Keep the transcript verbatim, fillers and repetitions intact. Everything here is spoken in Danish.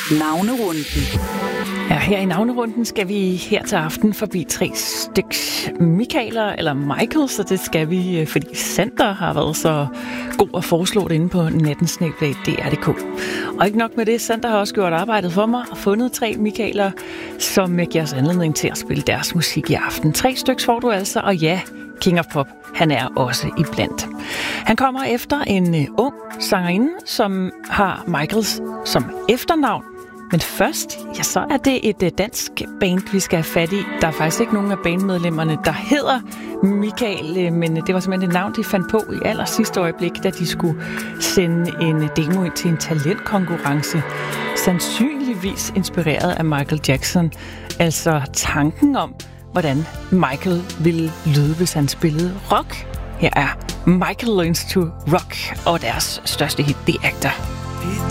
Navnerunden. Ja, her i navnerunden skal vi her til aften forbi tre styks Michaeler eller Michael, så det skal vi, fordi Sander har været så god at foreslå det inde på natten snabel-a d r punktum d k. Og ikke nok med det, Sander har også gjort arbejdet for mig og fundet tre Michaeler, som giver os anledning til at spille deres musik i aften. Tre styks får du altså, og ja, King of Pop, han er også iblandt. Han kommer efter en uh, ung sangerinde, som har Michaels som efternavn. Men først, ja, så er det et uh, dansk band, vi skal have fat i. Der er faktisk ikke nogen af bandmedlemmerne, der hedder Michael, men det var simpelthen et navn, de fandt på i aller sidste øjeblik, da de skulle sende en demo ind til en talentkonkurrence. Sandsynligvis inspireret af Michael Jackson. Altså tanken om, hvordan Michael ville lyde, hvis han spillede rock. Her er Michael Learns to Rock, og deres største hit, The Actor.